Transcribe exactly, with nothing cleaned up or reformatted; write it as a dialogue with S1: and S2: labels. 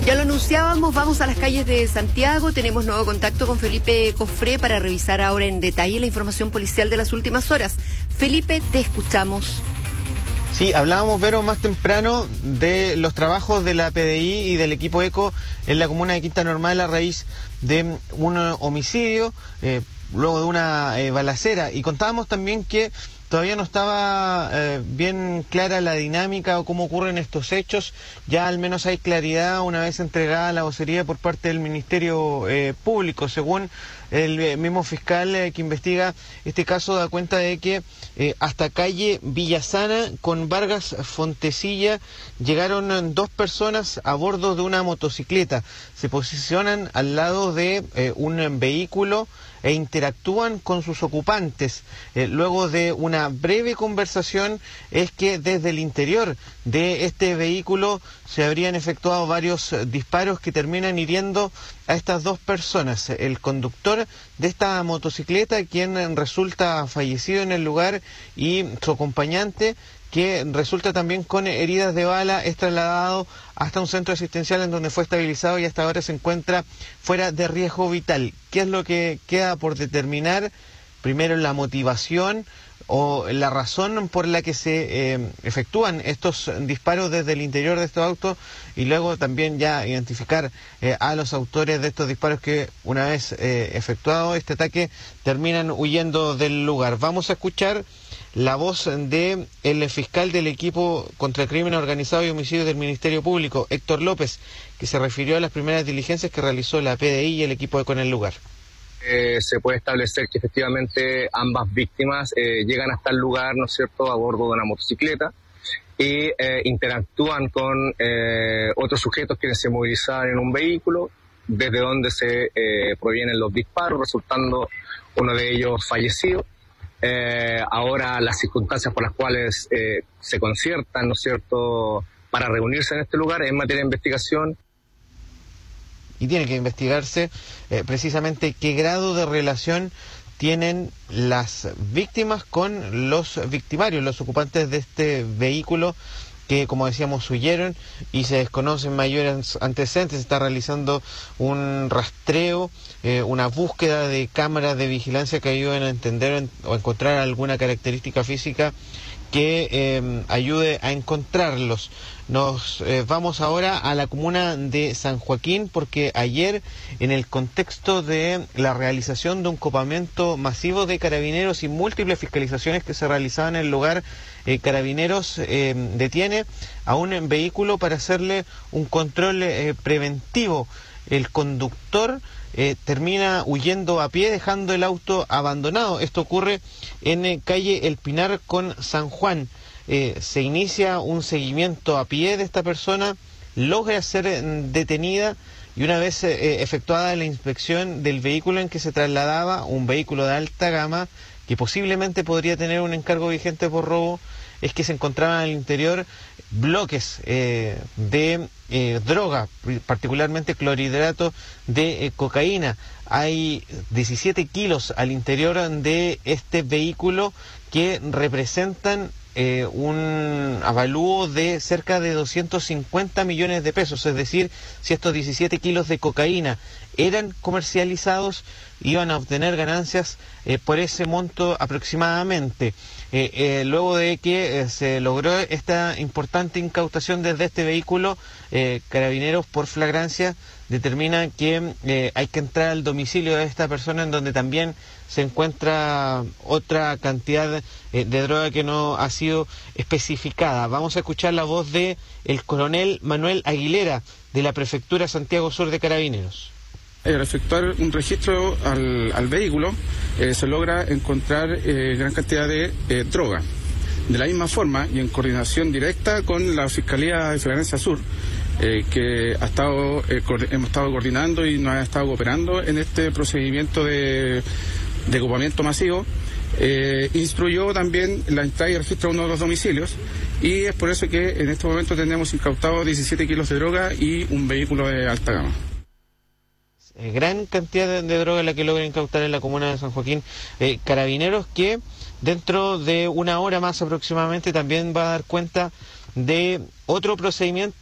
S1: Ya lo anunciábamos, vamos a las calles de Santiago, tenemos nuevo contacto con Felipe Cofré para revisar ahora en detalle la información policial de las últimas horas. Felipe, te escuchamos.
S2: Sí, hablábamos, Vero, más temprano de los trabajos de la P D I y del equipo ECO en la comuna de Quinta Normal a raíz de un homicidio, eh, luego de una eh, balacera, y contábamos también que todavía no estaba eh, bien clara la dinámica o cómo ocurren estos hechos. Ya al menos hay claridad una vez entregada la vocería por parte del Ministerio eh, Público. Según el eh, mismo fiscal eh, que investiga este caso, da cuenta de que eh, hasta calle Villasana con Vargas Fontecilla llegaron dos personas a bordo de una motocicleta. Se posicionan al lado de eh, un vehículo e interactúan con sus ocupantes. Eh, luego de una breve conversación es que desde el interior de este vehículo se habrían efectuado varios disparos que terminan hiriendo a estas dos personas. El conductor de esta motocicleta, quien resulta fallecido en el lugar, y su acompañante, que resulta también con heridas de bala, es trasladado hasta un centro asistencial en donde fue estabilizado y hasta ahora se encuentra fuera de riesgo vital. ¿Qué es lo que queda por determinar? Primero, la motivación o la razón por la que se eh, efectúan estos disparos desde el interior de estos autos, y luego también ya identificar eh, a los autores de estos disparos que, una vez eh, efectuado este ataque, terminan huyendo del lugar. Vamos a escuchar la voz de el fiscal del equipo contra el crimen organizado y homicidios del Ministerio Público, Héctor López, que se refirió a las primeras diligencias que realizó la P D I y el equipo ECO en el lugar.
S3: Eh, se puede establecer que efectivamente ambas víctimas eh, llegan hasta el lugar, ¿no es cierto?, a bordo de una motocicleta y eh, interactúan con eh, otros sujetos quienes se movilizaban en un vehículo, desde donde se eh, provienen los disparos, resultando uno de ellos fallecido. Eh, ahora las circunstancias por las cuales eh, se conciertan, ¿no es cierto?, para reunirse en este lugar en materia de investigación.
S2: Y tiene que investigarse eh, precisamente qué grado de relación tienen las víctimas con los victimarios, los ocupantes de este vehículo que, como decíamos, huyeron, y se desconocen mayores antecedentes. Se está realizando un rastreo, eh, una búsqueda de cámaras de vigilancia que ayuden a entender o encontrar alguna característica física que eh, ayude a encontrarlos. Nos eh, vamos ahora a la comuna de San Joaquín, porque ayer, en el contexto de la realización de un copamiento masivo de carabineros y múltiples fiscalizaciones que se realizaban en el lugar, eh, Carabineros eh, detiene a un vehículo para hacerle un control eh, preventivo. El conductor eh, termina huyendo a pie, dejando el auto abandonado. Esto ocurre en eh, calle El Pinar con San Juan. Eh, se inicia un seguimiento a pie de esta persona, logra ser eh, detenida, y una vez eh, efectuada la inspección del vehículo en que se trasladaba, un vehículo de alta gama que posiblemente podría tener un encargo vigente por robo, es que se encontraban al interior bloques eh, de eh, droga, particularmente clorhidrato de eh, cocaína. Hay diecisiete kilos al interior de este vehículo que representan eh, un avalúo de cerca de doscientos cincuenta millones de pesos. Es decir, si estos diecisiete kilos de cocaína eran comercializados, iban a obtener ganancias eh, por ese monto aproximadamente. Eh, eh, luego de que eh, se logró esta importante incautación desde este vehículo, eh, Carabineros, por flagrancia, determina que eh, hay que entrar al domicilio de esta persona, en donde también se encuentra otra cantidad eh, de droga que no ha sido especificada. Vamos a escuchar la voz de el coronel Manuel Aguilera, de la Prefectura Santiago Sur de Carabineros.
S4: Al efectuar un registro al, al vehículo, eh, se logra encontrar eh, gran cantidad de eh, droga. De la misma forma, y en coordinación directa con la Fiscalía de Florencia Sur, eh, que ha estado, eh, hemos estado coordinando y nos ha estado cooperando en este procedimiento de, de ocupamiento masivo, eh, instruyó también la entrada y registro de uno de los domicilios, y es por eso que en este momento tenemos incautados diecisiete kilos de droga y un vehículo de alta gama.
S2: Eh, gran cantidad de, de droga la que logra incautar en la comuna de San Joaquín. Eh, Carabineros, que dentro de una hora más aproximadamente también va a dar cuenta de otro procedimiento